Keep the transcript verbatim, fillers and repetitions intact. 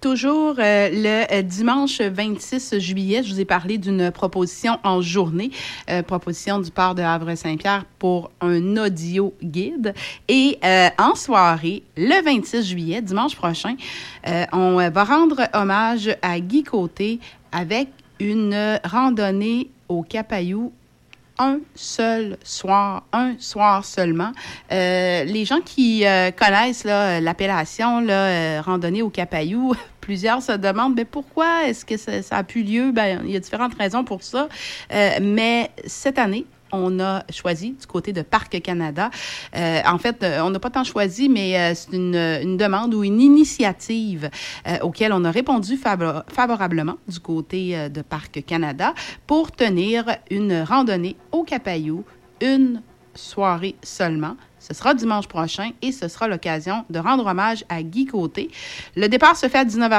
Toujours euh, le euh, dimanche vingt-six juillet, je vous ai parlé d'une proposition en journée, euh, proposition du port de Havre-Saint-Pierre pour un audio guide. Et euh, en soirée, le vingt-six juillet, dimanche prochain, euh, on va rendre hommage à Guy Côté avec une randonnée au Capayou. Un seul soir, un soir seulement. Euh, les gens qui euh, connaissent là, l'appellation là, euh, randonnée au Capayou, plusieurs se demandent mais pourquoi est-ce que ça, ça a pu lieu? Ben, il y a différentes raisons pour ça. Euh, mais cette année, on a choisi du côté de Parc Canada. Euh, en fait, on n'a pas tant choisi, mais euh, c'est une, une demande ou une initiative euh, auquel on a répondu favor- favorablement du côté euh, de Parc Canada pour tenir une randonnée au Capayou, une soirée seulement. Ce sera dimanche prochain et ce sera l'occasion de rendre hommage à Guy Côté. Le départ se fait à dix-neuf heures.